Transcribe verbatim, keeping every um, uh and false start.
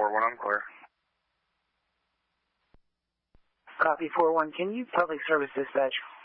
four one, I'm clear. Copy four one, can you public service dispatch?